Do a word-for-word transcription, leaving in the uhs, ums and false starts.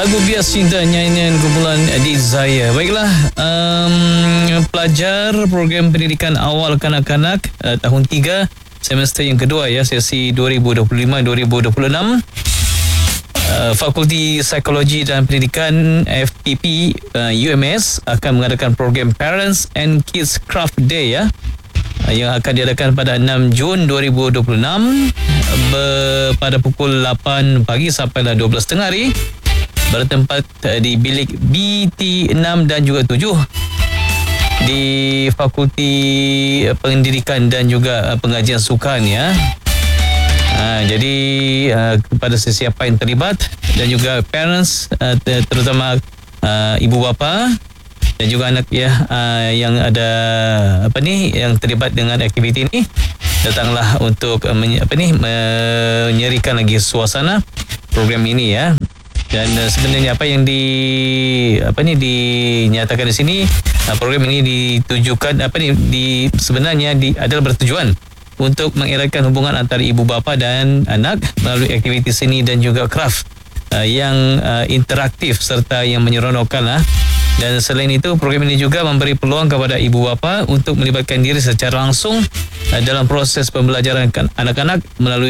Lagu Bias Cinta nyanyian kumpulan Desire. Baiklah, um, pelajar program pendidikan awal kanak-kanak uh, tahun tiga semester yang kedua ya, sesi dua ribu dua puluh lima dua ribu dua puluh enam. Uh, Fakulti Psikologi dan Pendidikan F P P uh, U M S akan mengadakan program Parents and Kids Craft Day ya, uh, yang akan diadakan pada enam Jun dua ribu dua puluh enam ber, pada pukul lapan pagi sampai dua belas tengah hari, bertempat uh, di bilik B T enam dan juga tujuh di Fakulti Pendidikan dan juga uh, Pengajian Sukan ya. Ha, jadi uh, kepada sesiapa yang terlibat dan juga parents uh, terutama uh, ibu bapa dan juga anak ya uh, yang ada apa ni yang terlibat dengan aktiviti ini, datanglah untuk uh, menye, apa ni menyerikan lagi suasana program ini ya. Dan uh, sebenarnya apa yang di apa ni dinyatakan di sini, uh, program ini ditujukan apa ni di sebenarnya di adalah bertujuan untuk mengeratkan hubungan antara ibu bapa dan anak melalui aktiviti seni dan juga craft uh, yang uh, interaktif serta yang menyeronokkan lah. Dan selain itu, program ini juga memberi peluang kepada ibu bapa untuk melibatkan diri secara langsung uh, dalam proses pembelajaran anak-anak melalui